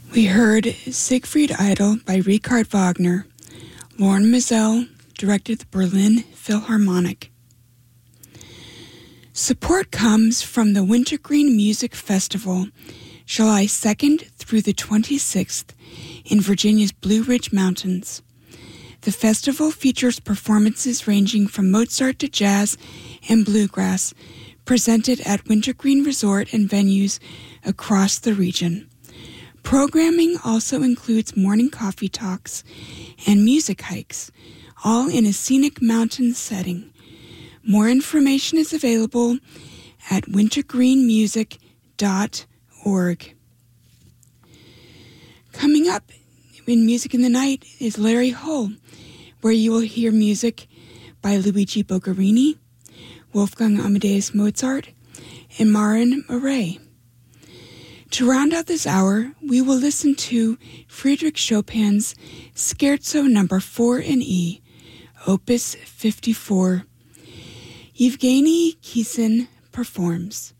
We heard Siegfried Idle by Richard Wagner. Lauren Mazel directed the Berlin Philharmonic. Support comes from the Wintergreen Music Festival, July 2nd through the 26th in Virginia's Blue Ridge Mountains. The festival features performances ranging from Mozart to jazz and bluegrass, presented at Wintergreen Resort and venues across the region. Programming also includes morning coffee talks and music hikes, all in a scenic mountain setting. More information is available at wintergreenmusic.org. Coming up in Music in the Night is Larry Hull, where you will hear music by Luigi Boccherini, Wolfgang Amadeus Mozart, and Marin Murray. To round out this hour, we will listen to Friedrich Chopin's Scherzo No. 4 in E, Opus 54. Yevgeny Kissin performs.